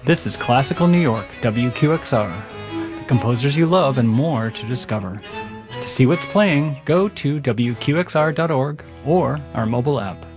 This is Classical New York, WQXR. The composers you love and more to discover. To see what's playing, go to WQXR.org or our mobile app.